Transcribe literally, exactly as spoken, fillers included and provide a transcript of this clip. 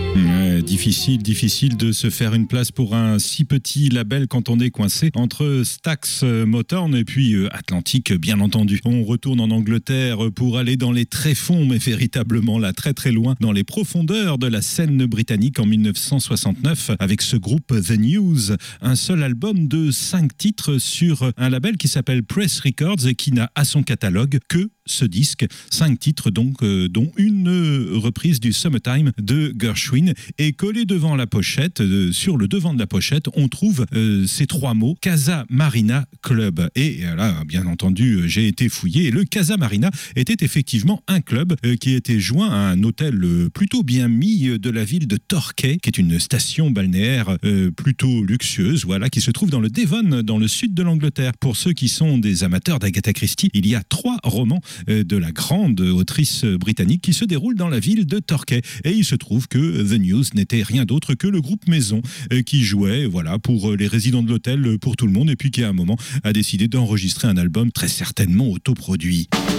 Ouais, difficile, difficile de se faire une place pour un si petit label quand on est coincé entre Stax, Motown et puis Atlantic, bien entendu. On retourne en Angleterre pour aller dans les tréfonds, mais véritablement là, très très loin, dans les profondeurs de la scène britannique en dix-neuf cent soixante-neuf avec ce groupe The News. Un seul album de cinq titres sur un label qui s'appelle Press Records et qui n'a à son catalogue que ce disque. Cinq titres donc, euh, dont une reprise du Summertime de Gershwin. Et collé devant la pochette, euh, sur le devant de la pochette, on trouve euh, ces trois mots, Casa Marina Club. Et là, bien entendu, j'ai été fouillé. Et le Casa Marina était effectivement un club euh, qui était joint à un hôtel euh, plutôt bien mis de la ville de Torquay, qui est une station balnéaire euh, plutôt luxueuse, voilà, qui se trouve dans le Devon, dans le sud de l'Angleterre. Pour ceux qui sont des amateurs d'Agatha Christie, il y a trois romans de la grande autrice britannique qui se déroule dans la ville de Torquay. Et il se trouve que The News n'était rien d'autre que le groupe Maison qui jouait voilà, pour les résidents de l'hôtel, pour tout le monde, et puis qui à un moment a décidé d'enregistrer un album très certainement autoproduit.